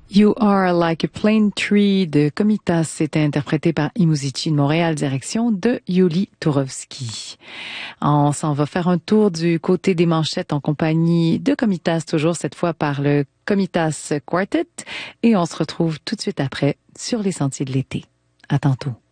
You Are Like a Plane Tree de Komitas, c'était interprété par Imuzici de Montréal, direction de Yuli Tourovski. On s'en va faire un tour du côté des manchettes en compagnie de Komitas, toujours cette fois par le Komitas Quartet, et on se retrouve tout de suite après sur les sentiers de l'été. À tantôt.